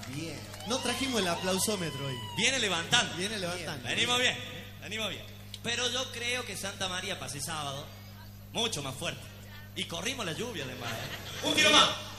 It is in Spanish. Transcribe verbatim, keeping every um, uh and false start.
Bien. No trajimos el aplausómetro hoy. Viene levantando. Viene levantando. Venimos bien, venimos bien. Pero yo creo que Santa María para ese sábado, mucho más fuerte. Y corrimos la lluvia además. ¿eh? Un tiro más.